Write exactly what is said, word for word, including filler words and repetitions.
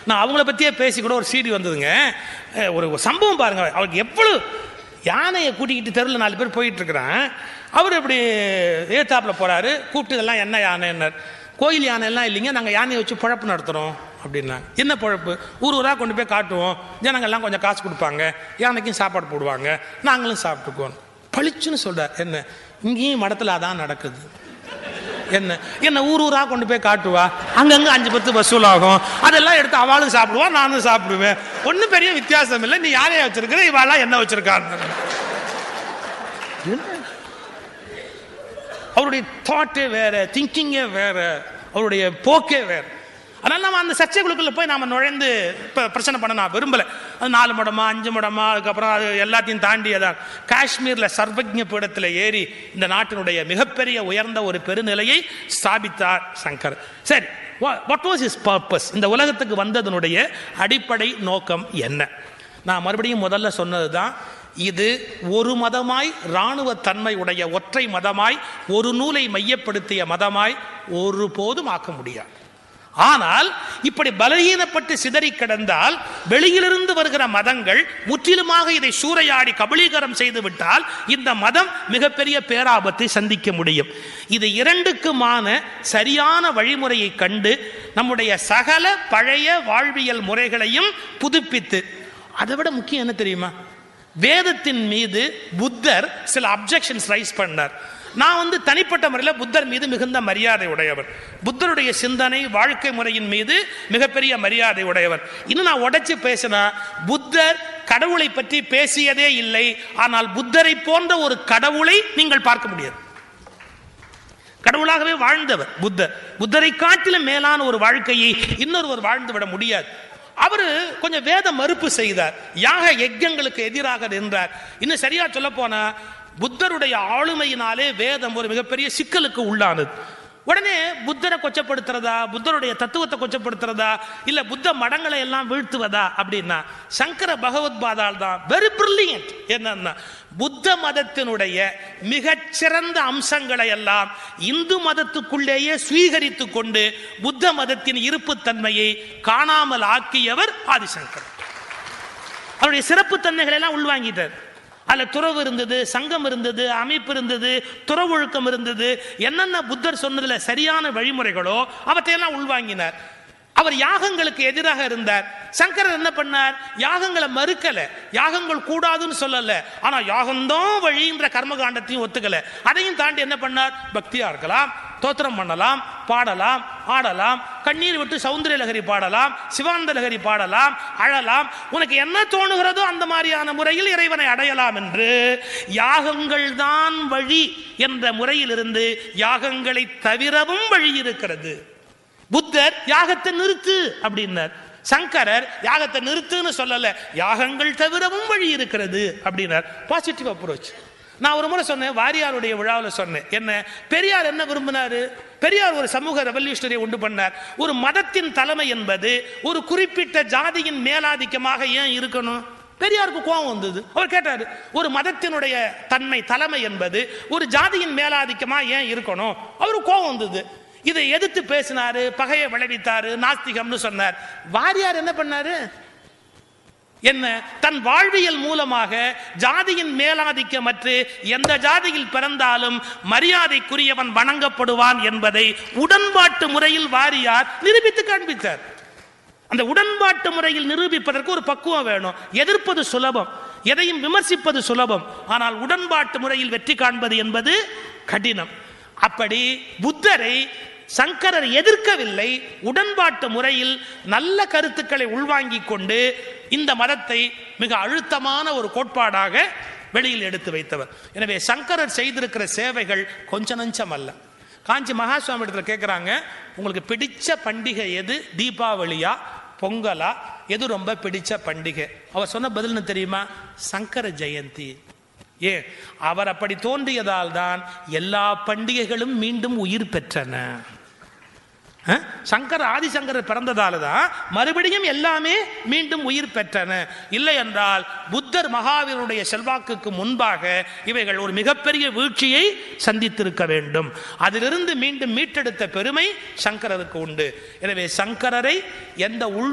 நான் அவங்கள பற்றியே பேசி கூட ஒரு சீடி வந்ததுங்க. ஒரு சம்பவம் பாருங்க, அவருக்கு எவ்வளவு யானையை கூட்டிக்கிட்டு தெருவில் நாலு பேர் போயிட்டு இருக்கிறான். அவர் இப்படி ஏத்தாப்பில் போறாரு. கூப்பிட்டு இதெல்லாம் என்ன யானைன்னார். கோயில் யானை எல்லாம் இல்லைங்க, நாங்கள் யானையை வச்சு பழப்பு நடத்துகிறோம் அப்படின்னா. என்ன பழப்பு? ஊர் ஊராக கொண்டு போய் காட்டுவோம், ஜனங்கள்லாம் கொஞ்சம் காசு கொடுப்பாங்க, யானைக்கும் சாப்பாடு போடுவாங்க, நாங்களும் சாப்பிட்டுக்குவோம். பளிச்சுன்னு சொல்றார். என்ன இங்கேயும் மடத்தில் அதான் நடக்குது. என்ன என்ன ஊர் ஊராக கொண்டு போய் காட்டுவா, அங்கங்க அஞ்சு பத்து வசூல் ஆகும், அதெல்லாம் எடுத்து அவளும் சாப்பிடுவா, நானும் சாப்பிடுவேன், ஒன்றும் பெரிய வித்தியாசம் இல்லை. நீ யாரையா வச்சிருக்கிற, இவாளா என்ன வச்சிருக்கான்னு. அவருடைய தாட்டே வேற, திங்கிங்கே வேற, அவருடைய போக்கே வேற. அதனால நம்ம அந்த சர்ச்சைகளுக்குள்ள போய் நாம நுழைந்து பிரச்சனை பண்ண நான் விரும்பல. அது நாலு மடமா அஞ்சு மடமா அதுக்கப்புறம் அது எல்லாத்தையும் தாண்டியதான் காஷ்மீர்ல சர்வஜ்ஞ பீடத்தில் ஏறி இந்த நாட்டினுடைய மிகப்பெரிய உயர்ந்த ஒரு பெருநிலையை ஸ்தாபித்தார் சங்கர். சரி, வாட் வாஸ் ஹிஸ் பர்பஸ்? இந்த உலகத்துக்கு வந்ததனுடைய அடிப்படை நோக்கம் என்ன? நான் மறுபடியும் முதல்ல சொன்னதுதான், இது ஒரு மதமாய் இராணுவ தன்மை உடைய ஒற்றை மதமாய் ஒரு நூலை மையப்படுத்திய மதமாய் ஒருபோதும் ஆக்க முடியாது. ஆனால் இப்படி பலகீனப்பட்டு சிதறி கிடந்தால் வெளியிலிருந்து வருகிற மதங்கள் முற்றிலுமாக இதை சூறையாடி கபலீகரம் செய்து விட்டால் இந்த மதம் மிகப்பெரிய பேராபத்தை சந்திக்க முடியும். இது இரண்டுக்குமான சரியான வழிமுறையை கண்டு நம்முடைய சகல பழைய வாழ்வியல் முறைகளையும் புதுப்பித்து, அதை விட முக்கியம் என்ன தெரியுமா, வேதத்தின் மீது புத்தர் சில அப்ஜெக்ஷன்ஸ் ரைஸ் பண்ணார். நான் வந்து தனிப்பட்ட முறையில் புத்தர் மீது மிகுந்த மரியாதை உடையவர், புத்தருடைய சிந்தனை வாழ்க்கை முறையின் மீது மிகப்பெரிய மரியாதை உடையவர். இன்னும் நான் உடைச்சு பேசினா, புத்தர் கடவுளை பற்றி பேசியதே இல்லை, ஆனால் புத்தரை போன்ற ஒரு கடவுளை நீங்கள் பார்க்க முடியாது. கடவுளாகவே வாழ்ந்தவர் புத்தர். புத்தரை காட்டிலும் மேலான ஒரு வாழ்க்கையை இன்னொருவர் வாழ்ந்து விட முடியாது. அவரு கொஞ்சம் வேத மறுப்பு செய்தார், யாக யஜ்ஞங்களுக்கு எதிராக நின்றார். இன்னும் சரியா சொல்ல போனா, புத்தருடைய ஆளுமையினாலே வேதம் ஒரு மிகப்பெரிய சிக்கலுக்கு உள்ளானது. உடனே புத்தரை கொச்சப்படுத்துறதா, புத்தருடைய தத்துவத்தை கொச்சப்படுத்துறதா, இல்ல புத்த மடங்களை எல்லாம் வீழ்த்துவதா அப்படின்னா, சங்கர பகவத்பாதால் தான் வெரி பிரில்லியன்ட். என்னன்னா, புத்த மதத்தினுடைய மிகச்சிறந்த அம்சங்களை எல்லாம் இந்து மதத்துக்குள்ளேயே சுவீகரித்து கொண்டு புத்த மதத்தின் இருப்பு தன்மையை காணாமல் ஆக்கியவர் ஆதிசங்கர். அவருடைய சிறப்பு தன்மைகளை எல்லாம் உள்வாங்கிட்டார். அதுல துறவு இருந்தது, சங்கம் இருந்தது, அமைப்பு இருந்தது, துறவொழுக்கம் இருந்தது, என்னென்ன புத்தர் சொன்னதுல சரியான வழிமுறைகளோ அவற்றையெல்லாம் உள்வாங்கினார். அவர் யாகங்களுக்கு எதிராக இருந்தார். சங்கரர் என்ன பண்ணார்? யாகங்களை மறுக்கல, யாகங்கள் கூடாதுன்னு சொல்லல, ஆனா யாகம்தான் வழின்ற கர்மகாண்டத்தையும் ஒத்துக்கல. அதையும் தாண்டி என்ன பண்ணார்? பக்தியா இருக்கலாம், தோத்திரம் பண்ணலாம், பாடலாம், ஆடலாம், கண்ணீர் விட்டு சௌந்தரிய லகரி பாடலாம், சிவானந்த லகரி பாடலாம், அழலாம், உனக்கு என்ன தோணுகிறதோ அந்த மாதிரியான முறையில் இறைவனை அடையலாம் என்று யாகங்கள் தான் வழி என்ற முறையில் இருந்து யாகங்களை தவிரவும் வழி இருக்கிறது. புத்தர் யாகத்தை நிறுத்து அப்படின்னார். சங்கரர் யாகத்தை நிறுத்துன்னு சொல்லல, யாகங்கள் தவிரவும் வழி இருக்கிறது அப்படின்னார். Positive approach. நான் ஒரு முறை சொன்னேன், வாரியாருடைய விழாவில் சொன்னேன், என்ன பெரியார் என்ன விரும்பினாரு? பெரியார் ஒரு சமூக ரெவல்யூஷனரியை உண்டு பண்ணார். ஒரு மதத்தின் தலைமை என்பது ஒரு குறிப்பிட்ட ஜாதியின் மேலாதிக்கமாக ஏன் இருக்கணும்? பெரியாருக்கு கோபம் வந்தது. அவர் கேட்டாரு, ஒரு மதத்தினுடைய தன்மை தலைமை என்பது ஒரு ஜாதியின் மேலாதிக்கமா ஏன் இருக்கணும்? அவருக்கு கோபம் வந்தது. இதை எதிர்த்து பேசினாரு, பகையை விளைவித்தாரு, நாஸ்திகம்னு சொன்னார். வாரியார் என்ன பண்ணாரு? என்ன, தன் வாழ்வியல் மூலமாக ஜாதியின் மேலாதிக்கமற்று எந்த ஜாதியில் பிறந்தாலும் மரியாதைக்குரியவன் வணங்கப்படுவான் என்பதை உடன்பாட்டு முறையில் வாரியார் நிரூபித்து காண்பித்தார். அந்த உடன்பாட்டு முறையில் நிரூபிப்பதற்கு ஒரு பக்குவம் வேணும். எதிர்ப்பது சுலபம், எதையும் விமர்சிப்பது சுலபம், ஆனால் உடன்பாட்டு முறையில் வெற்றி காண்பது என்பது கடினம். அப்படி புத்தரை சங்கரர் எதிர்க்கவில்லை, உடன்பாட்டு முறையில் நல்ல கருத்துக்களை உள்வாங்கிக் கொண்டு இந்த மதத்தை மிக அழுத்தமான ஒரு கோட்பாடாக வெளியில் எடுத்து வைத்தவர். எனவே சங்கரர் செய்திருக்கிற சேவைகள் கொஞ்ச நஞ்சம் அல்ல. காஞ்சி மகாசுவாமி இடத்துல கேட்கிறாங்க, உங்களுக்கு பிடிச்ச பண்டிகை எது? தீபாவளியா பொங்கலா? எது ரொம்ப பிடிச்ச பண்டிகை? அவர் சொன்ன பதில்னு தெரியுமா? சங்கர ஜெயந்தி. ஏன்? அவர் அப்படி தோன்றியதால் தான் எல்லா பண்டிகைகளும் மீண்டும் உயிர் பெற்றன. சங்கர ஆதிசங்கரர் பிறந்ததால தான் மறுபடியும் எல்லாமே மீண்டும் உயிர் பெற்றன. இல்லை என்றால் புத்தர் மகாவீரனுடைய செல்வாக்குக்கு முன்பாக இவைகள் ஒரு மிகப்பெரிய வீழ்ச்சியை சந்தித்திருக்க வேண்டும். அதிலிருந்து மீண்டும் மீட்டெடுத்த பெருமை சங்கரருக்கு உண்டு. எனவே சங்கரரை எந்த உள்